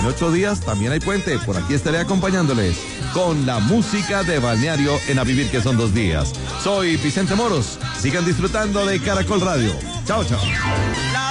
8 días también hay puente. Por aquí estaré acompañándoles con la música de balneario en A Vivir que son 2 días. Soy Vicente Moros. Sigan disfrutando de Caracol Radio. Chao, chao.